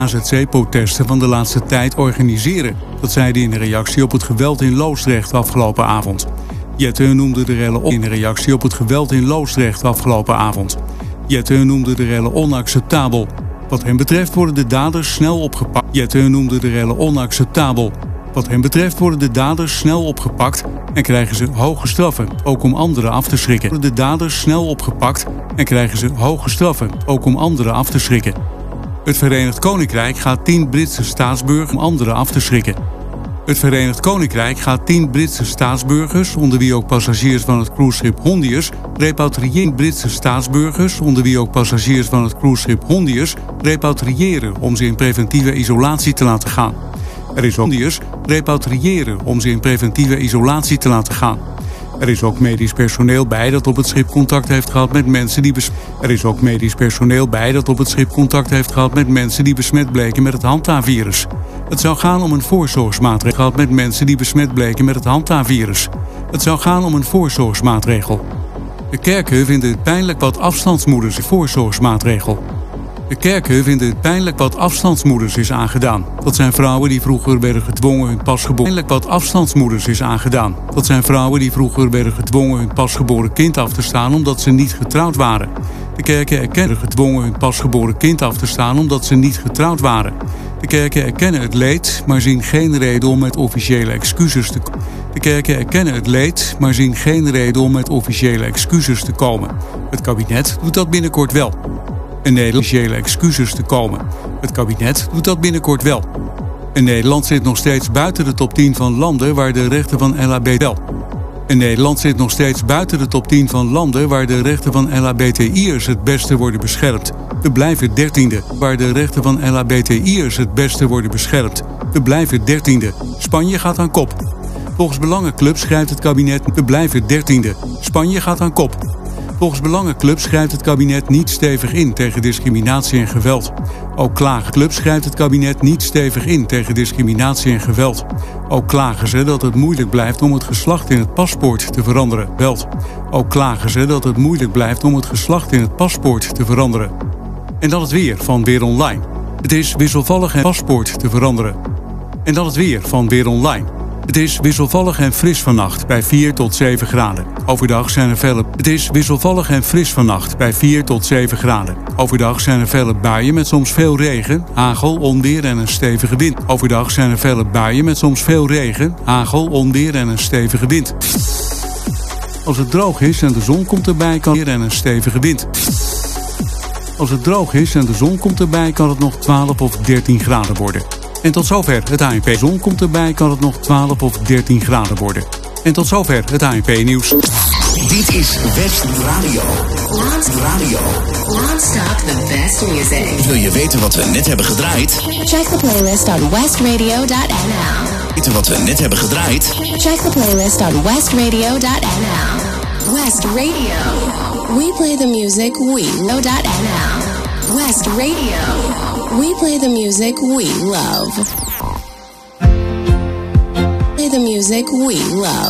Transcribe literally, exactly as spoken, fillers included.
A Z C-protesten van de laatste tijd organiseren. Dat zei hij in een reactie op het geweld in Loosdrecht afgelopen avond. Jette noemde de rellen in een reactie op het geweld in Loosdrecht afgelopen avond. Jette noemde de rellen onacceptabel. Wat hem betreft worden de daders snel opgepakt. Jette noemde de rellen onacceptabel. Wat hem betreft worden de daders snel opgepakt en krijgen ze hoge straffen, ook om anderen af te schrikken. Worden de daders snel opgepakt en krijgen ze hoge straffen, ook om anderen af te schrikken. Het Verenigd Koninkrijk gaat tien Britse staatsburgers om anderen af te schrikken. Het Verenigd Koninkrijk gaat tien Britse staatsburgers, onder wie ook passagiers van het cruiseschip Hondius, repatriëren. Britse staatsburgers, onder wie ook passagiers van het cruiseschip Hondius, repatriëren om ze in preventieve isolatie te laten gaan. Er is ook Hondius repatriëren om ze in preventieve isolatie te laten gaan. Er is ook medisch personeel bij dat op het schip contact heeft gehad met mensen die besmet. Er is ook medisch personeel bij dat op het schip contact heeft gehad met mensen die besmet bleken met het Hanta-virus. Het zou gaan om een voorzorgsmaatregel gehad met mensen die besmet bleken met het Hanta-virus. Het zou gaan om een voorzorgsmaatregel. De kerken vinden het pijnlijk wat afstandsmoeders is voorzorgsmaatregel. De kerken vinden het pijnlijk wat afstandsmoeders is aangedaan. Dat zijn vrouwen die vroeger werden gedwongen hun pasgeboren... Pijnlijk wat afstandsmoeders is aangedaan. Dat zijn vrouwen die vroeger werden gedwongen hun pasgeboren kind af te staan omdat ze niet getrouwd waren. De kerken erkennen gedwongen hun pasgeboren kind af te staan omdat ze niet getrouwd waren. De kerken erkennen het leed, maar zien geen reden om met officiële excuses te komen. De kerken erkennen het leed, maar zien geen reden om met officiële excuses te komen. Het kabinet doet dat binnenkort wel. In Nederland officiële excuses te komen. Het kabinet doet dat binnenkort wel. En Nederland zit nog steeds buiten de top tien van landen waar de rechten van L H B T wel. En Nederland zit nog steeds buiten de top tien van landen waar de rechten van L H B T I'ers het beste worden beschermd. We blijven dertiende, waar de rechten van L H B T I'ers het beste worden beschermd. We blijven dertiende. Spanje gaat aan kop. Volgens Belangenclub schrijft het kabinet: we blijven dertiende. Spanje gaat aan kop. Volgens Belangenclub schrijft het kabinet niet stevig in tegen discriminatie en geweld. Ook Klagenclub schrijft het kabinet niet stevig in tegen discriminatie en geweld. Ook klagen ze dat het moeilijk blijft om het geslacht in het paspoort te veranderen. Weld. Ook klagen ze dat het moeilijk blijft om het geslacht in het paspoort te veranderen. En dan het weer van Weer Online. Het is wisselvallig en paspoort te veranderen. En dan het weer van Weer Online. Het is wisselvallig en fris vannacht bij vier tot zeven graden. Overdag zijn er felle... Het is wisselvallig en fris vannacht bij vier tot zeven graden. Overdag zijn er felle buien met soms veel regen, hagel, onweer en een stevige wind. Overdag zijn er felle buien met soms veel regen, hagel, onweer en een stevige wind. Als het droog is en de zon komt erbij, kan het en een stevige wind. Als het droog is en de zon komt erbij, kan het nog twaalf of dertien graden worden. En tot zover het A N P. Zon komt erbij, kan het nog twaalf of dertien graden worden. En tot zover het A N P-nieuws. Dit is West Radio. West Radio. Non-stop the best music. Wil je weten wat we net hebben gedraaid? Check the playlist on west radio dot n l. Weten wat we net hebben gedraaid? Check the playlist on west radio dot n l. West Radio. We play the music we know.n l. West Radio. We play the music we love. Play the music we love.